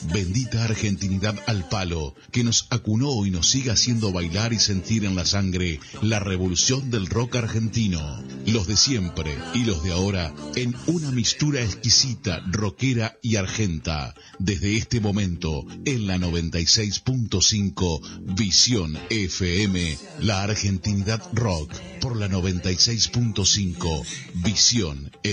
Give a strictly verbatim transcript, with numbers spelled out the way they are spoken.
Bendita argentinidad al palo, que nos acunó y nos sigue haciendo bailar y sentir en la sangre la revolución del rock argentino. Los de siempre y los de ahora en una mistura exquisita, rockera y argenta. Desde este momento, en la noventa y seis punto cinco Visión F M, la argentinidad rock, por la noventa y seis punto cinco Visión